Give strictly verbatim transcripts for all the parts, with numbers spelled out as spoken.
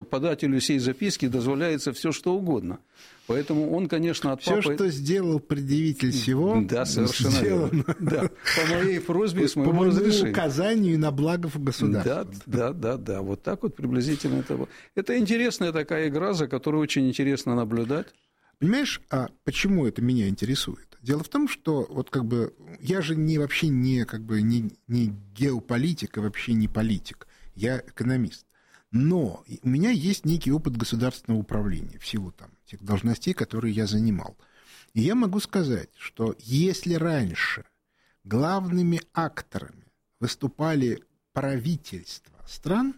подателю сей записки дозволяется все что угодно. Поэтому он, конечно, от Все, папы... что сделал предъявитель всего, да, совершенно сделано да, по моей просьбе и с моего по моему разрешения. указанию на благо государства. Да, да, да, да, вот так вот приблизительно это было. Это интересная такая игра, за которой очень интересно наблюдать. Понимаешь, а почему это меня интересует? Дело в том, что вот как бы я же не, вообще не, как бы, не, не геополитик, и вообще не политик. Я экономист. Но у меня есть некий опыт государственного управления в силу там, тех должностей, которые я занимал. И я могу сказать, что если раньше главными акторами выступали правительства стран,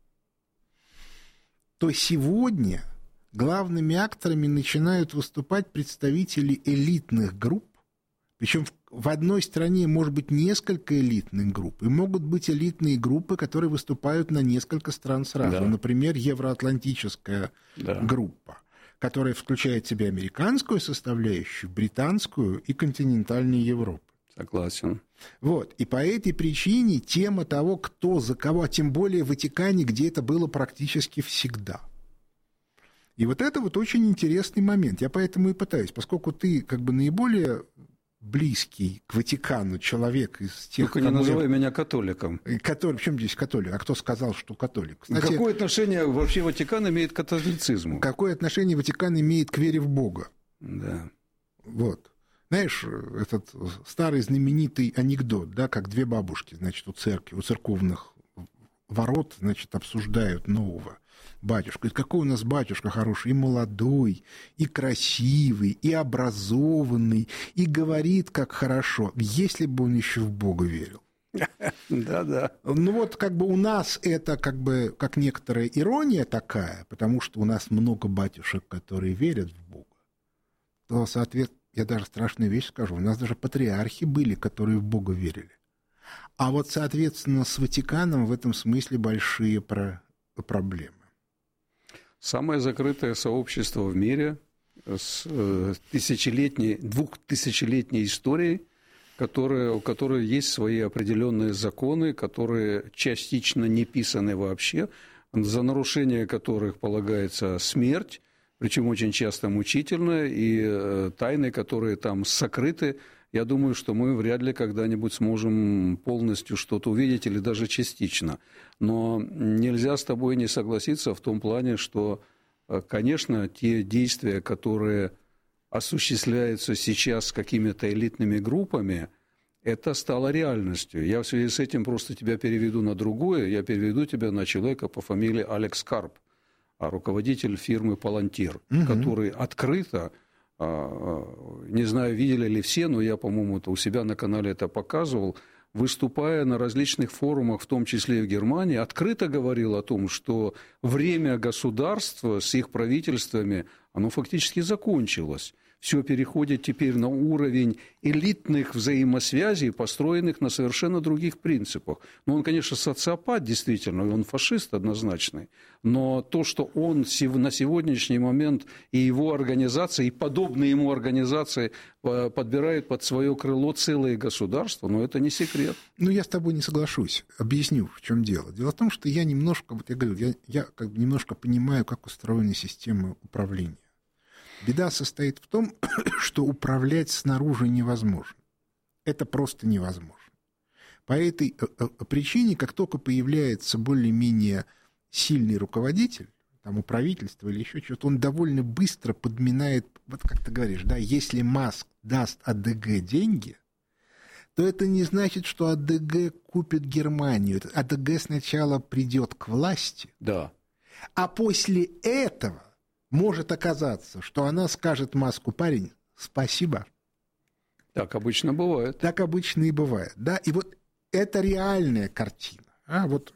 то сегодня главными акторами начинают выступать представители элитных групп, причем в одной стране может быть несколько элитных групп, и могут быть элитные группы, которые выступают на несколько стран сразу. Да. Например, евроатлантическая да. группа, которая включает в себя американскую составляющую, британскую и континентальную Европу. Согласен. Вот. И по этой причине тема того, кто за кого, а тем более в Ватикане, где это было практически всегда. И вот это вот очень интересный момент. Я поэтому и пытаюсь, поскольку ты как бы наиболее близкий к Ватикану человек из тех... Только не называй я... меня католиком. Католик. В чем здесь католик? А кто сказал, что католик? Кстати, какое отношение вообще Ватикан имеет к католицизму? Какое отношение Ватикан имеет к вере в Бога? Да. Вот. Знаешь, этот старый знаменитый анекдот, да, как две бабушки, значит, у церкви, у церковных ворот, значит, обсуждают нового батюшку. И какой у нас батюшка хороший, и молодой, и красивый, и образованный, и говорит, как хорошо, если бы он еще в Бога верил. Да-да. Ну вот как бы у нас это как бы как некоторая ирония такая, потому что у нас много батюшек, которые верят в Бога. То, соответственно, я даже страшную вещь скажу, у нас даже патриархи были, которые в Бога верили. А вот, соответственно, с Ватиканом в этом смысле большие про- проблемы. Самое закрытое сообщество в мире с тысячелетней, двухтысячелетней историей, которое, у которой есть свои определенные законы, которые частично не писаны вообще, за нарушение которых полагается смерть, причем очень часто мучительная, и тайны, которые там сокрыты. Я думаю, что мы вряд ли когда-нибудь сможем полностью что-то увидеть или даже частично. Но нельзя с тобой не согласиться в том плане, что, конечно, те действия, которые осуществляются сейчас какими-то элитными группами, это стало реальностью. Я в связи с этим просто тебя переведу на другое. Я переведу тебя на человека по фамилии Алекс Карп, руководитель фирмы «Палантир», угу. который открыто... Не знаю, видели ли все, но я, по-моему, у себя на канале это показывал, выступая на различных форумах, в том числе и в Германии, открыто говорил о том, что время государства с их правительствами, оно фактически закончилось. Все переходит теперь на уровень элитных взаимосвязей, построенных на совершенно других принципах. Ну, он, конечно, социопат, действительно, он фашист однозначный, но то, что он на сегодняшний момент и его организация, и подобные ему организации подбирают под свое крыло целые государства, ну, это не секрет. Ну, я с тобой не соглашусь. Объясню, в чем дело. Дело в том, что я немножко, вот я говорю, я, я как бы немножко понимаю, как устроена система управления. Беда состоит в том, что управлять снаружи невозможно. Это просто невозможно. По этой причине, как только появляется более-менее сильный руководитель, там у правительства или еще что-то, он довольно быстро подминает, вот как ты говоришь, да, если Маск даст АДГ деньги, то это не значит, что АДГ купит Германию. АДГ сначала придет к власти, да. А после этого может оказаться, что она скажет Маску: парень, спасибо. Так обычно бывает. Так обычно и бывает, да. И вот это реальная картина. А? Вот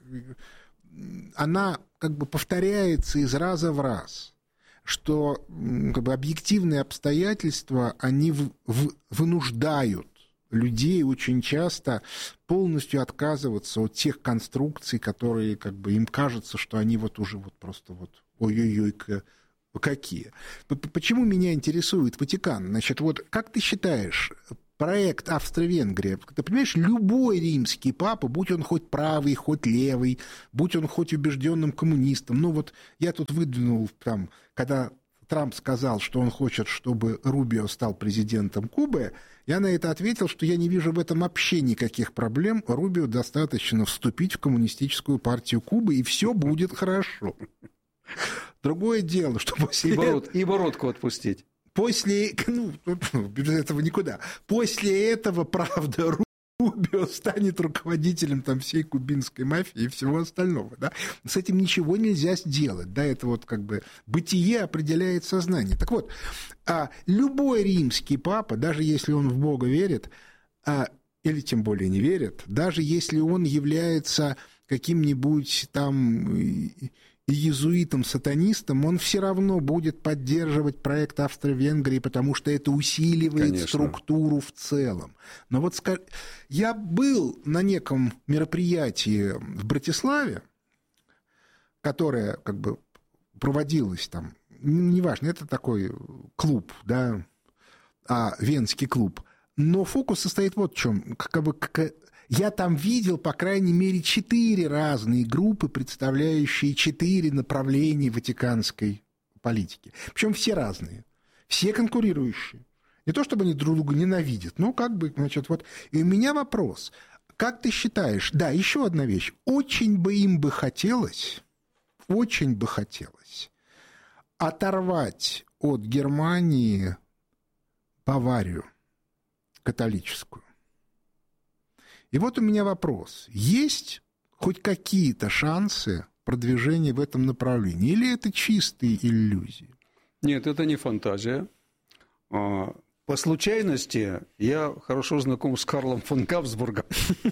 она как бы повторяется из раза в раз, что как бы объективные обстоятельства, они в, в, вынуждают людей очень часто полностью отказываться от тех конструкций, которые как бы им кажется, что они вот уже вот просто вот ой-ой-ой, какие. Почему меня интересует Ватикан? Значит, вот как ты считаешь, проект Австро-Венгрия, ты понимаешь, любой римский папа, будь он хоть правый, хоть левый, будь он хоть убежденным коммунистом, ну вот я тут выдвинул, там, когда Трамп сказал, что он хочет, чтобы Рубио стал президентом Кубы, я на это ответил, что я не вижу в этом вообще никаких проблем. Рубио достаточно вступить в коммунистическую партию Кубы, и все будет хорошо. Другое дело, что после... И, бород, и бородку отпустить. После... Ну, без этого никуда. После этого, правда, Рубио станет руководителем там всей кубинской мафии и всего остального, да? С этим ничего нельзя сделать, да, это вот как бы бытие определяет сознание. Так вот, а любой римский папа, даже если он в Бога верит, а, или тем более не верит, даже если он является каким-нибудь там иезуитом-сатанистом, он все равно будет поддерживать проект Австро-Венгрии, потому что это усиливает Конечно. Структуру в целом. Но вот я был на неком мероприятии в Братиславе, которое как бы проводилось там, неважно, это такой клуб, да, а, венский клуб, но фокус состоит вот в чем, как бы... Как, я там видел, по крайней мере, четыре разные группы, представляющие четыре направления ватиканской политики. Причем все разные, все конкурирующие. Не то, чтобы они друг друга ненавидят, но как бы, значит, вот. И у меня вопрос. Как ты считаешь, да, еще одна вещь. Очень бы им бы хотелось, очень бы хотелось оторвать от Германии Баварию католическую. И вот у меня вопрос. Есть хоть какие-то шансы продвижения в этом направлении? Или это чистые иллюзии? Нет, это не фантазия. По случайности я хорошо знаком с Карлом фон Габсбургом,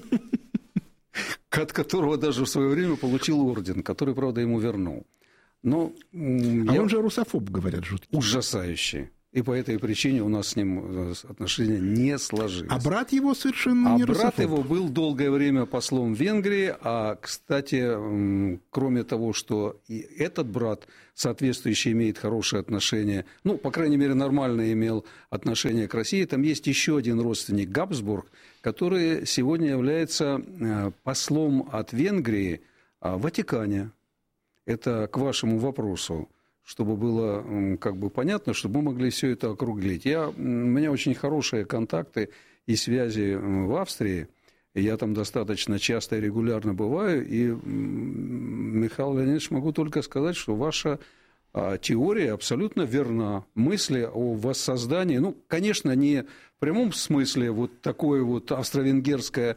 от которого даже в свое время получил орден, который, правда, ему вернул. Но а я... он же русофоб, говорят, жуткий. Ужасающий. И по этой причине у нас с ним отношения не сложились. А брат его совершенно а не русофоб. А брат его был долгое время послом в Венгрии. А, кстати, кроме того, что и этот брат соответствующий имеет хорошие отношения, ну, по крайней мере, нормально имел отношения к России, там есть еще один родственник, Габсбург, который сегодня является послом от Венгрии в Ватикане. Это к вашему вопросу, чтобы было как бы понятно, чтобы мы могли все это округлить. Я, у меня очень хорошие контакты и связи в Австрии. Я там достаточно часто и регулярно бываю. И, Михаил Леонидович, могу только сказать, что ваша теория абсолютно верна. Мысли о воссоздании, ну, конечно, не в прямом смысле вот такое вот австро-венгерское,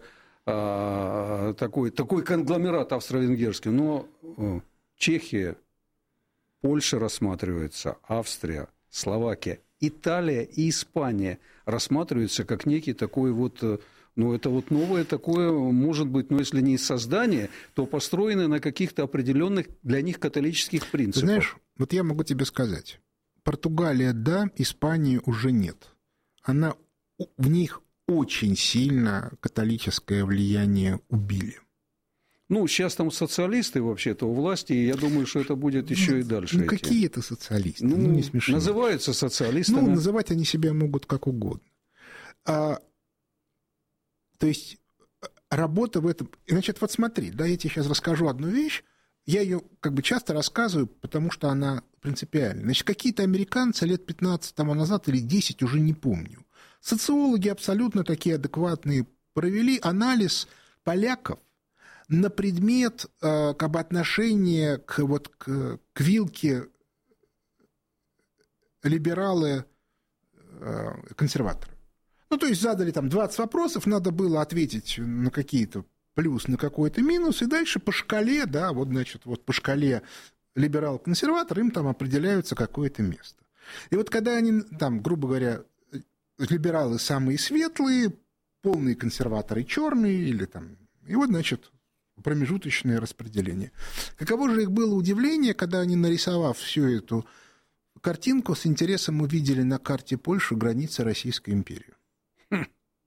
такой, такой конгломерат австро-венгерский, но Чехия, Польша рассматривается, Австрия, Словакия, Италия и Испания рассматриваются как некий такой вот, ну, это вот новое такое, может быть, ну, если не создание, то построенное на каких-то определенных для них католических принципах. Знаешь, вот я могу тебе сказать, Португалия, да, Испании уже нет. Она, в них очень сильно католическое влияние убили. Ну, сейчас там социалисты вообще-то у власти, и я думаю, что это будет еще и дальше. Ну, идти. Какие это социалисты? Ну, ну, не смешно. Называются социалистами. Ну, называть они себя могут как угодно. А, то есть, работа в этом... Значит, вот смотри, да, я тебе сейчас расскажу одну вещь. Я ее как бы часто рассказываю, потому что она принципиальна. Значит, какие-то американцы лет пятнадцать тому назад или десять, уже не помню, социологи абсолютно такие адекватные провели анализ поляков на предмет э, как бы отношения к, вот, к, к вилке либералы-консерваторы. Ну, то есть задали там двадцать вопросов, надо было ответить на какие-то плюс, на какой-то минус, и дальше по шкале, да, вот, значит, вот по шкале либерал-консерватор им там определяются какое-то место. И вот когда они там, грубо говоря, либералы самые светлые, полные консерваторы черные, или там, и вот, значит, промежуточное распределение. Каково же их было удивление, когда они, нарисовав всю эту картинку, с интересом увидели на карте Польши границы Российской империи. Хм.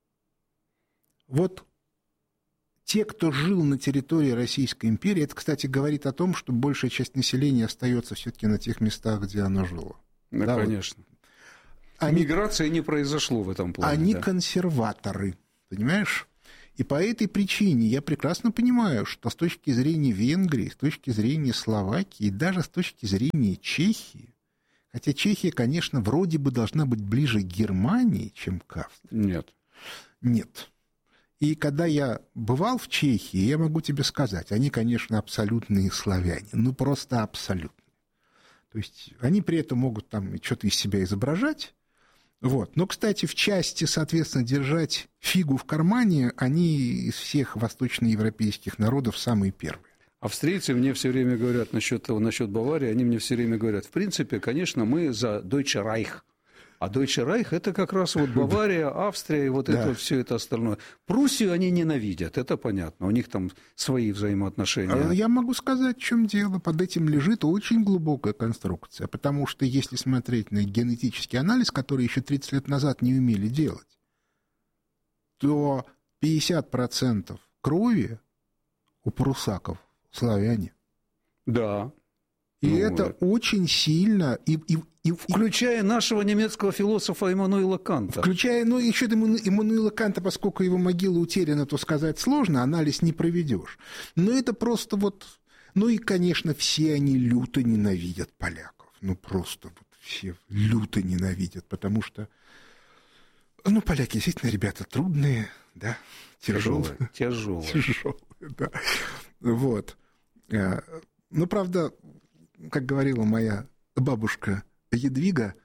Вот те, кто жил на территории Российской империи, это, кстати, говорит о том, что большая часть населения остается все-таки на тех местах, где оно жило. Да, да, конечно. Вот. они, миграции не произошло в этом плане. Они да. консерваторы, понимаешь? И по этой причине я прекрасно понимаю, что с точки зрения Венгрии, с точки зрения Словакии, и даже с точки зрения Чехии, хотя Чехия, конечно, вроде бы должна быть ближе к Германии, чем к Австрии. Нет. Нет. И когда я бывал в Чехии, я могу тебе сказать, они, конечно, абсолютные славяне, ну просто абсолютно. То есть они при этом могут там что-то из себя изображать. Вот. Но, кстати, в части, соответственно, держать фигу в кармане, они из всех восточноевропейских народов самые первые. Австрийцы мне все время говорят насчет, насчет Баварии, они мне все время говорят, в принципе, конечно, мы за Deutsche Reich. А Deutsche Reich – это как раз вот Бавария, Австрия и вот да. это все это остальное. Пруссию они ненавидят, это понятно. У них там свои взаимоотношения. Я могу сказать, в чем дело. Под этим лежит очень глубокая конструкция. Потому что если смотреть на генетический анализ, который еще тридцать лет назад не умели делать, то пятьдесят процентов крови у прусаков славяне. Да. И ну, это это... очень сильно... И, и, и, включая нашего немецкого философа Иммануила Канта. Включая, ну, еще Иммануила Канта, поскольку его могила утеряна, то сказать сложно, анализ не проведешь. Но это просто вот... Ну и, конечно, все они люто ненавидят поляков. Ну, просто вот все люто ненавидят, потому что... Ну, поляки действительно ребята трудные, да, тяжелые. Тяжелые. Тяжелые, да. Вот. Ну, правда... Как говорила моя бабушка Едвига,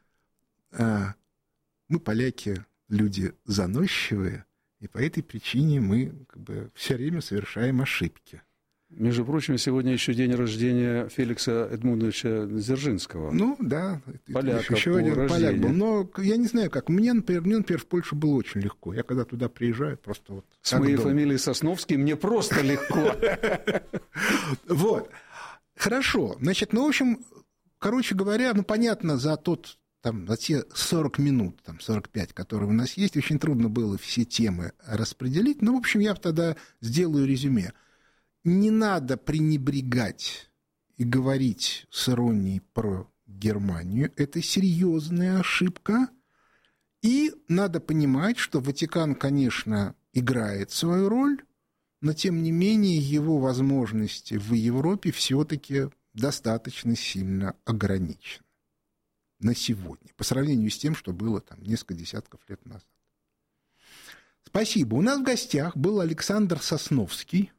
мы, поляки, люди заносчивые, и по этой причине мы как бы все время совершаем ошибки. Между прочим, сегодня еще день рождения Феликса Эдмундовича Дзержинского. Ну, да. Поляка еще по один рождению. поляк был. Но я не знаю, как. Мне, например, мне, например, в Польшу было очень легко. Я когда туда приезжаю, просто вот... С моей дома. Фамилией Сосновский мне просто легко. Вот. Хорошо. Значит, ну, в общем, короче говоря, ну, понятно, за тот, там, за те сорок минут, там, сорок пять, которые у нас есть, очень трудно было все темы распределить. Ну, в общем, я тогда сделаю резюме. Не надо пренебрегать и говорить с иронией про Германию. Это серьезная ошибка. И надо понимать, что Ватикан, конечно, играет свою роль, но, тем не менее, его возможности в Европе все-таки достаточно сильно ограничены на сегодня, по сравнению с тем, что было там несколько десятков лет назад. Спасибо. У нас в гостях был Александр Сосновский.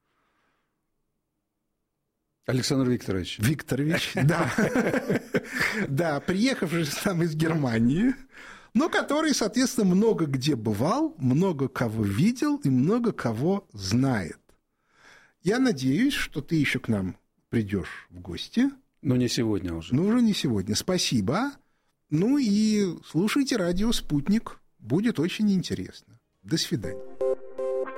Александр Викторович. Викторович, да. Да, приехавший сам из Германии, но который, соответственно, много где бывал, много кого видел и много кого знает. Я надеюсь, что ты еще к нам придешь в гости. Но не сегодня уже. Ну, уже не сегодня. Спасибо. Ну и слушайте радио «Спутник». Будет очень интересно. До свидания.